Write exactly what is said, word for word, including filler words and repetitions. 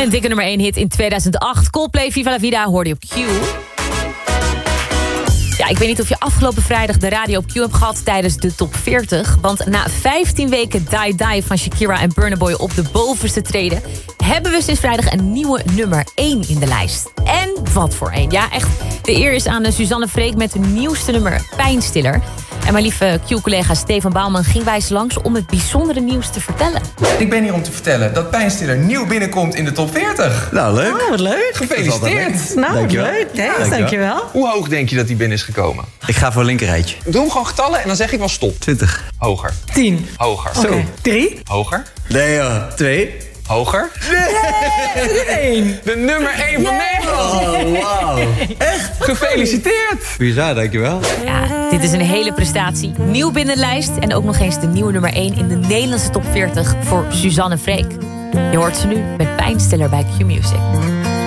Een dikke nummer één hit in tweeduizend acht. Coldplay, Viva la Vida, hoorde je op Q. Ja, ik weet niet of je afgelopen vrijdag de radio op Q hebt gehad tijdens de top veertig. Want na vijftien weken Die Die van Shakira en Burna Boy op de bovenste treden, hebben we sinds vrijdag een nieuwe nummer één in de lijst. En wat voor één. Ja, echt. De eer is aan Suzanne Freek met de nieuwste nummer Pijnstiller. En mijn lieve Q-collega Stefan Bouwman ging bij ze langs om het bijzondere nieuws te vertellen. Ik ben hier om te vertellen dat Pijnstiller nieuw binnenkomt in de top veertig. Nou, leuk. Oh, wat leuk. Gefeliciteerd. Nou, Dankjewel. leuk. Hè? Dankjewel. Dankjewel. Hoe hoog denk je dat hij binnen is gekomen? Ik ga voor een linkerrijtje. Doe hem gewoon getallen en dan zeg ik wel stop. twintig. Hoger. Tien. Hoger. Oké. Drie. Hoger. Nee joh. Twee. Hoger. Eén. De nummer één van Nederland. Oh, wauw. Echt? Gefeliciteerd. Bizar, dankjewel. Ja, dit is een hele prestatie. Nieuw binnen de lijst en ook nog eens de nieuwe nummer één in de Nederlandse top veertig voor Suzanne Freek. Je hoort ze nu met Pijnstiller bij Q Music.